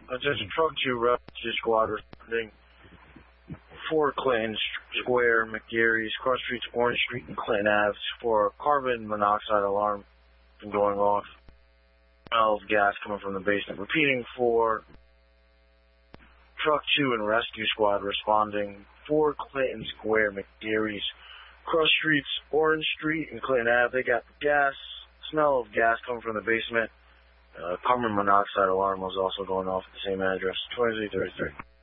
Attention Truck 2 Rescue Squad responding 4 Clinton Square, McGarry's, Cross Streets, Orange Street, and Clinton Ave for carbon monoxide alarm from going off. Smell of gas coming from the basement. Repeating for Truck 2 and Rescue Squad responding 4 Clinton Square, McGarry's, Cross Streets, Orange Street, and Clinton Ave. They got gas, smell of gas coming from the basement. Carbon monoxide alarm was also going off at the same address, 2333.